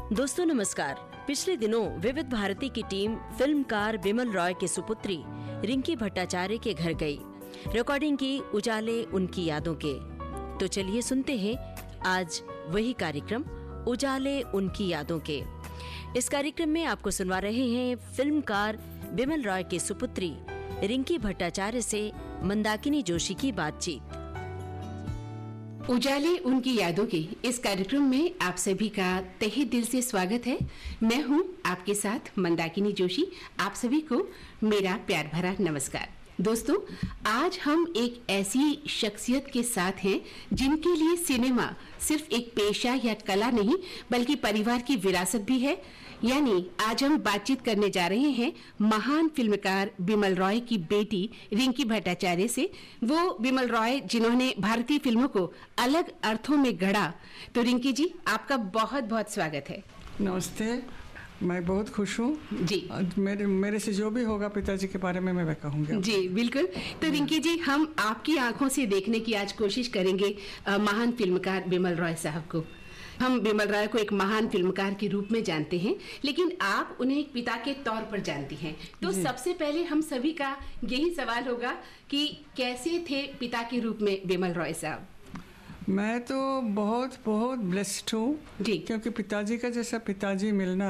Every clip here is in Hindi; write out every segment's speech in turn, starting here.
दोस्तों नमस्कार। पिछले दिनों विविध भारती की टीम फिल्मकार बिमल रॉय के सुपुत्री रिंकी भट्टाचार्य के घर गई। रिकॉर्डिंग की उजाले उनकी यादों के। तो चलिए सुनते हैं आज वही कार्यक्रम उजाले उनकी यादों के। इस कार्यक्रम में आपको सुनवा रहे हैं फिल्मकार बिमल रॉय के सुपुत्री रिंकी भट्टाचार्य से मंदाकिनी जोशी की बातचीत। उजाले उनकी यादों के इस कार्यक्रम में आप सभी का तहे दिल से स्वागत है। मैं हूं आपके साथ मंदाकिनी जोशी। आप सभी को मेरा प्यार भरा नमस्कार। दोस्तों, आज हम एक ऐसी शख्सियत के साथ हैं जिनके लिए सिनेमा सिर्फ एक पेशा या कला नहीं बल्कि परिवार की विरासत भी है। यानी आज हम बातचीत करने जा रहे हैं महान फिल्मकार बिमल रॉय की बेटी रिंकी भट्टाचार्य से। वो बिमल रॉय जिन्होंने भारतीय फिल्मों को अलग अर्थों में गढ़ा। तो रिंकी जी, आपका बहुत बहुत स्वागत है। नमस्ते, मैं बहुत खुश हूँ जी। मेरे से जो भी होगा पिताजी के बारे में मैं कहूँगी जी बिल्कुल। तो रिंकी जी, हम आपकी आंखों से देखने की आज कोशिश करेंगे महान फिल्मकार बिमल रॉय साहब को। हम बिमल रॉय को एक महान फिल्मकार के रूप में जानते हैं, लेकिन आप उन्हें एक पिता के तौर पर जानती हैं। तो सबसे पहले हम सभी का यही सवाल होगा कि कैसे थे पिता के रूप में बिमल रॉय साहब? मैं तो बहुत बहुत ब्लेस्ड हूँ, क्योंकि पिताजी का जैसा पिताजी मिलना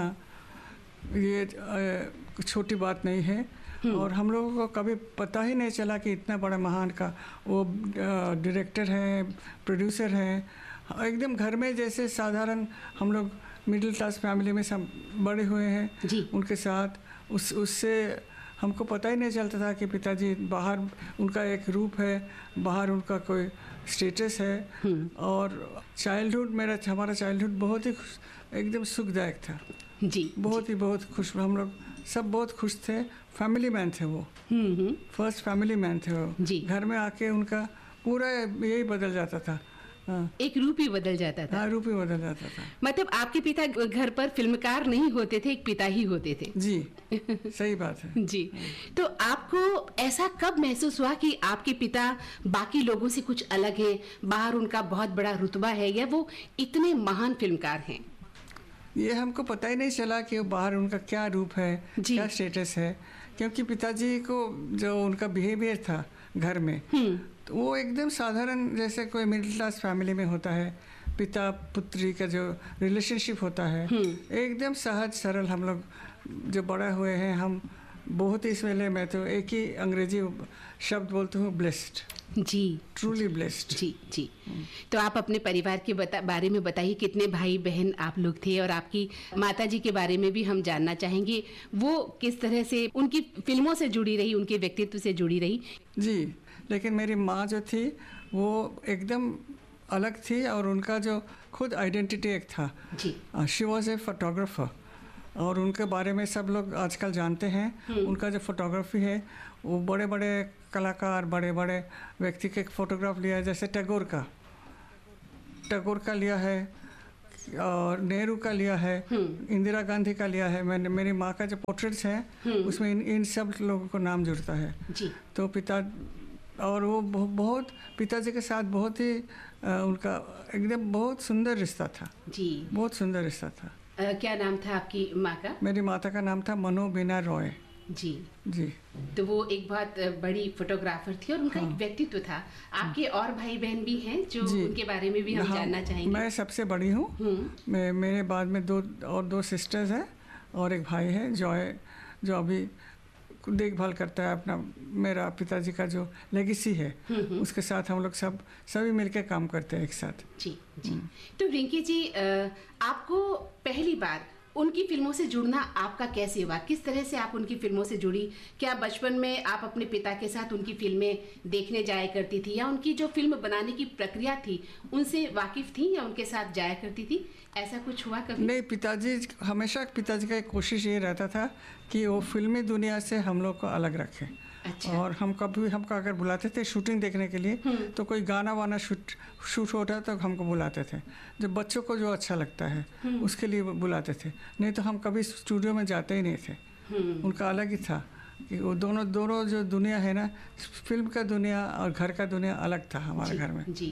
ये छोटी बात नहीं है। और हम लोगों को कभी पता ही नहीं चला कि इतना बड़ा महान का वो डायरेक्टर है, प्रोड्यूसर है। एकदम घर में जैसे साधारण हम लोग मिडिल क्लास फैमिली में सब बड़े हुए हैं उनके साथ। उससे हमको पता ही नहीं चलता था कि पिताजी बाहर उनका एक रूप है, बाहर उनका कोई स्टेटस है। और हमारा चाइल्डहुड बहुत ही एकदम सुखदायक था जी। बहुत खुश, हम लोग सब बहुत खुश थे। फैमिली मैन थे वो, फर्स्ट फैमिली मैन थे वो जी। घर में आके उनका पूरा यही बदल जाता था। एक रूप ही बदल जाता था। रूप ही बदल जाता था। मतलब आपके पिता घर पर फिल्मकार नहीं होते थे, एक पिता ही होते थे जी। सही बात है जी। तो आपको ऐसा कब महसूस हुआ कि आपके पिता बाकी लोगों से कुछ अलग हैं, बाहर उनका बहुत बड़ा रुतबा है या वो इतने महान फिल्मकार हैं? ये हमको पता ही नहीं चला कि बाहर उनका क्या रूप है, क्या स्टेटस है। क्योंकि पिताजी को जो उनका बिहेवियर था घर में, तो वो एकदम साधारण जैसे कोई मिडिल क्लास फैमिली में होता है। पिता पुत्री का जो रिलेशनशिप होता है एकदम सहज सरल। हम लोग जो बड़ा हुए हैं, हम बहुत ही इस वेले मैं तो एक ही अंग्रेजी शब्द बोलती हूँ, ब्लेस्ड जी। ट्रूली ब्लेस्ड जी जी। तो आप अपने परिवार के बारे में बताइए, कितने भाई बहन आप लोग थे? और आपकी माता जी के बारे में भी हम जानना चाहेंगे, वो किस तरह से उनकी फिल्मों से जुड़ी रही, उनके व्यक्तित्व से जुड़ी रही? जी, लेकिन मेरी माँ जो थी वो एकदम अलग थी और उनका जो खुद आइडेंटिटी एक था जी। शी वॉज ए फोटोग्राफर और उनके बारे में सब लोग आजकल जानते हैं। उनका जो फोटोग्राफी है वो बड़े बड़े कलाकार, बड़े बड़े व्यक्ति के फोटोग्राफ लिया है। जैसे टैगोर का लिया है और नेहरू का लिया है, इंदिरा गांधी का लिया है। मैंने मेरी माँ का जो पोर्ट्रेट्स हैं उसमें इन सब लोगों को नाम जुड़ता है जी। तो पिता और वो बहुत पिताजी के साथ बहुत ही उनका एकदम बहुत सुंदर रिश्ता था जी। बहुत सुंदर रिश्ता था। क्या नाम था आपकी माँ का? मेरी माता का नाम था मनोबीना रॉय जी जी। तो वो एक बहुत बड़ी फोटोग्राफर थी और उनका एक व्यक्तित्व था। आपके और भाई बहन भी हैं जो उनके बारे में भी हम जानना चाहेंगे। मैं सबसे बड़ी हूँ। मेरे बाद में दो सिस्टर्स हैं और एक भाई है जॉय, जो अभी देखभाल करता है अपना मेरा पिताजी का जो लेगेसी है उसके साथ। हम लोग सभी मिलकर काम करते हैं एक साथ जी जी। तो रिंकी जी, आपको पहली बार उनकी फिल्मों से जुड़ना आपका कैसे हुआ? किस तरह से आप उनकी फिल्मों से जुड़ी? क्या बचपन में आप अपने पिता के साथ उनकी फिल्में देखने जाया करती थी या उनकी जो फिल्म बनाने की प्रक्रिया थी उनसे वाकिफ थी या उनके साथ जाया करती थी? ऐसा कुछ हुआ कभी? नहीं, पिताजी का एक कोशिश ये रहता था कि वो फिल्मी दुनिया से हम लोग को अलग रखे। अच्छा। और हमको अगर बुलाते थे शूटिंग देखने के लिए तो कोई गाना वाना शूट होता तो हमको बुलाते थे। जो बच्चों को जो अच्छा लगता है उसके लिए बुलाते थे, नहीं तो हम कभी स्टूडियो में जाते ही नहीं थे। उनका अलग ही था कि वो दोनों जो दुनिया है ना, फिल्म का दुनिया और घर का दुनिया अलग था हमारे घर में जी।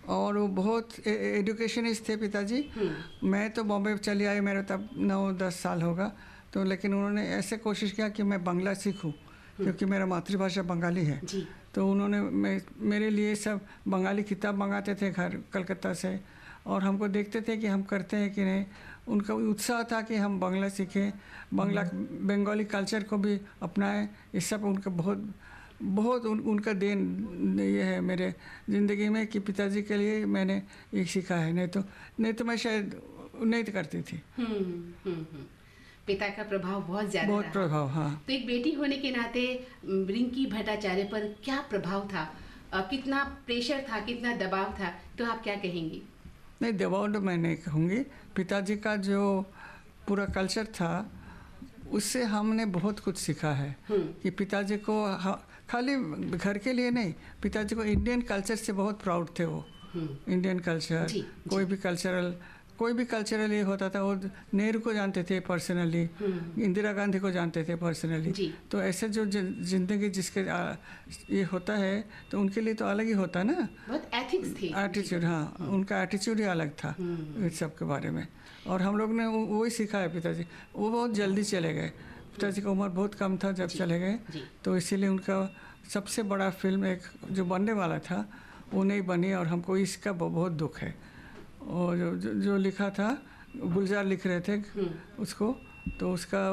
और वो बहुत एजुकेशनिस्ट थे पिताजी। मैं तो बॉम्बे चली आई, मेरा तब 9-10 साल होगा, तो लेकिन उन्होंने ऐसे कोशिश किया कि मैं बांग्ला सीखूं, क्योंकि मेरा मातृभाषा बंगाली है। तो उन्होंने मेरे लिए सब बंगाली किताब मंगाते थे घर कलकत्ता से, और हमको देखते थे कि हम करते हैं कि नहीं। उनका उत्साह था कि हम बांग्ला सीखें, बंगाली कल्चर को भी अपनाएं। ये सब उनका बहुत उनका देन ये है मेरे ज़िंदगी में कि पिताजी के लिए मैंने ये सीखा है, नहीं तो मैं शायद नहीं करती थी। पिता का प्रभाव बहुत ज़्यादा, बहुत प्रभाव। हाँ। तो एक बेटी होने के नाते रिंकी भट्टाचार्य पर क्या प्रभाव था, कितना प्रेशर था, कितना दबाव था, तो आप क्या कहेंगी? नहीं, दबाव तो मैं नहीं कहूँगी। पिताजी का जो पूरा कल्चर था उससे हमने बहुत कुछ सीखा है कि पिताजी को खाली घर के लिए नहीं, पिताजी को इंडियन कल्चर से बहुत प्राउड थे वो। इंडियन कल्चर, कोई भी कल्चरल ये होता था, वो नेहरू को जानते थे पर्सनली, इंदिरा गांधी को जानते थे पर्सनली। तो ऐसे जो जिंदगी जिसके ये होता है तो उनके लिए तो अलग ही होता है ना, बहुत एथिक्स थी, एटीट्यूड। हाँ, उनका एटीट्यूड ही अलग था इस सब के बारे में, और हम लोग ने वही सीखा है। पिताजी वो बहुत जल्दी चले गए, पिताजी की उम्र बहुत कम था जब चले गए, तो इसीलिए उनका सबसे बड़ा फिल्म एक जो बनने वाला था वो नहीं बनी, और हमको इसका बहुत दुख है। और जो लिखा था, गुलजार लिख रहे थे उसको, तो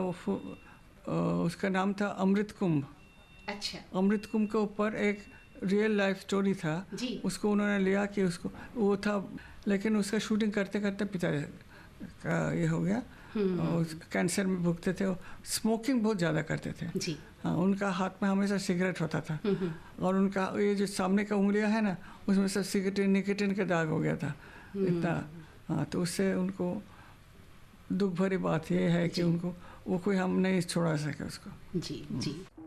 उसका नाम था अमृत कुंभ। अच्छा। अमृत कुंभ के ऊपर एक रियल लाइफ स्टोरी था, उसको उन्होंने लिया कि उसको वो था, लेकिन उसका शूटिंग करते करते पिताजी का ये हो गया, और कैंसर में भुगते थे। स्मोकिंग बहुत ज़्यादा करते थे। हाँ, उनका हाथ में हमेशा सिगरेट होता था, और उनका ये जो सामने का उंगलियां है ना, उसमें सब सिगरेट निकोटीन का दाग हो गया था इतना। हाँ, तो उससे उनको दुख भरी बात ये है कि उनको वो कोई हम नहीं छोड़ा सके उसको। जी।